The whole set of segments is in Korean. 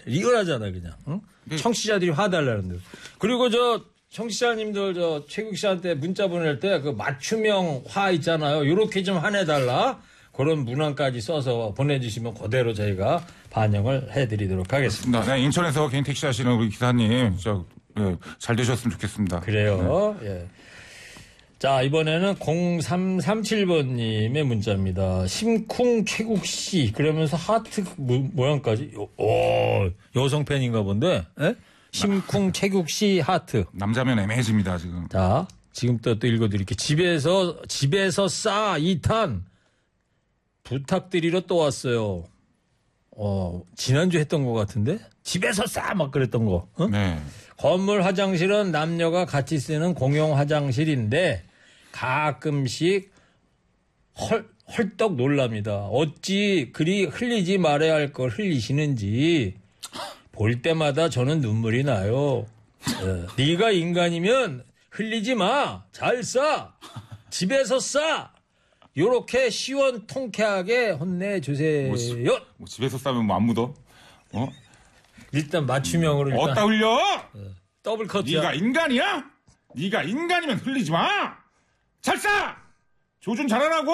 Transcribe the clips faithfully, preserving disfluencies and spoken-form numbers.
리얼하잖아 그냥. 응? 네. 청취자들이 화달라는데. 그리고 저 청취자님들 저 최국 씨한테 문자 보낼 때 그 맞춤형 화 있잖아요. 요렇게 좀 화내달라. 그런 문항까지 써서 보내주시면 그대로 저희가 반영을 해드리도록 하겠습니다. 네, 인천에서 개인 택시 하시는 우리 기사님, 저, 예, 잘 되셨으면 좋겠습니다. 그래요. 네. 예. 자, 이번에는 공삼삼칠 번님의 문자입니다. 심쿵 최국 씨. 그러면서 하트 모, 모양까지. 오, 여성 팬인가 본데. 예? 심쿵 최국 씨 하트. 남자면 애매해집니다, 지금. 자, 지금부터 또 읽어드릴게요. 집에서, 집에서 싸 이 탄. 부탁드리러 또 왔어요. 어, 지난주 했던 것 같은데? 집에서 싸! 막 그랬던 거. 어? 네. 건물 화장실은 남녀가 같이 쓰는 공용 화장실인데 가끔씩 헐, 헐떡 놀랍니다. 어찌 그리 흘리지 말아야 할 걸 흘리시는지 볼 때마다 저는 눈물이 나요. 어, 네가 인간이면 흘리지 마. 잘 싸. 집에서 싸. 요렇게 시원 통쾌하게 혼내주세요. 뭐, 지, 뭐 집에서 싸면 뭐 안 묻어? 어? 일단 맞춤형으로. 일단 어디다 흘려? 어, 더블 컷이야. 네가 인간이야? 네가 인간이면 흘리지 마. 잘 싸. 조준 잘하라고.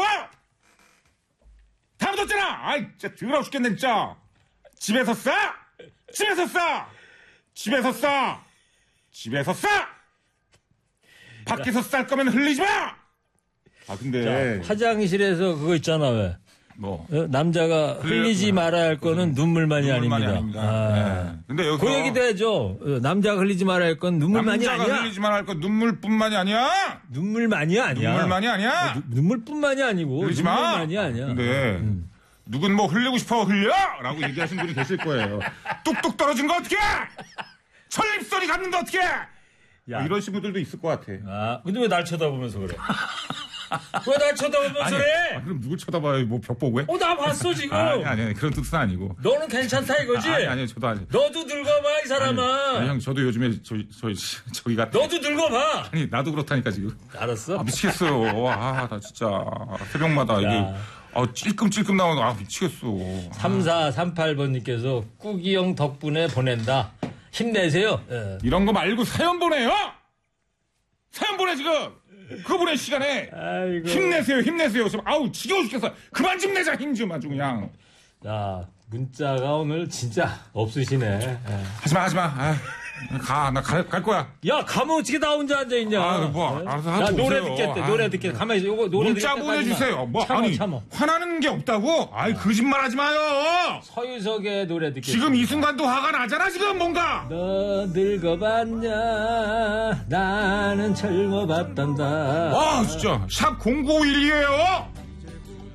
다 묻었잖아. 아이 진짜 더러워 죽겠네 진짜. 집에서 싸. 집에서 싸. 집에서 싸. 집에서 싸. 밖에서 쌀 거면 흘리지 마. 아 근데 자, 화장실에서 그거 있잖아 왜? 뭐 어? 남자가 흘리지 흘려, 말아야 할 거는 눈물만이, 눈물만이 아닙니다. 아닙니다. 아. 네. 근데 여기서 그 얘기도 해죠. 남자가 흘리지 말아야 할 건 눈물만이 남자가 아니야. 흘리지 말아야 할 건 눈물뿐만이 아니야. 눈물만이 아니야. 눈물만이 아니야. 누, 눈물뿐만이 아니고 흘리지 마. 눈물만이 아니야. 근데 음. 누군 뭐 흘리고 싶어 흘려라고 얘기하신 분이 계실 거예요. 뚝뚝 떨어진 거 어떻게? 철립소리 갔는데 어떻게? 뭐 이러신 분들도 있을 것 같아. 아, 근데 왜 날 쳐다보면서 그래? 왜 날 쳐다보면서 아니, 그래? 아, 그럼 누굴 쳐다봐요? 뭐 벽 보고 해? 어, 나 봤어 지금. 아니, 아니, 아니, 그런 뜻은 아니고. 너는 괜찮다 이거지? 아니, 아니, 저도 아니. 너도 늙어봐 이 사람아. 아니, 아니, 형, 저도 요즘에 저희 저희 저기가. 너도 늙어봐. 아니, 나도 그렇다니까 지금. 알았어? 아, 미치겠어요. 아, 나 진짜 새벽마다 이게 아, 찔끔찔끔 나오고 아, 미치겠어. 삼사삼팔 번님께서 꾸기 형 덕분에 보낸다. 힘내세요. 예. 이런 거 말고 사연 보내요. 사연 보내 지금. 그거 보낼 시간에. 아이고. 힘내세요, 힘내세요. 지금 아우 지겨워 죽겠어. 그만 좀 내자 힘 좀 아주 그냥. 자, 문자가 오늘 진짜 없으시네. 예. 하지마, 하지마. 아, 가, 나 갈 갈 거야. 야, 가면 어떻게 나 혼자 앉아 있냐? 아, 뭐, 예? 알아서 하고 자, 노래 오세요. 듣겠대. 아. 노래 듣겠대. 가만히 있어. 요거 노래 문자 듣겠다. 보내주세요. 뭐 참어, 아니 참어. 화나는 게 없다고? 아이 거짓말하지 마요. 서유석의 노래 듣겠습니다. 지금 이 순간도 화가 나잖아 지금 뭔가. 너 늙어봤냐? 나는 젊어봤단다. 아 진짜 샵 공구오일이에요.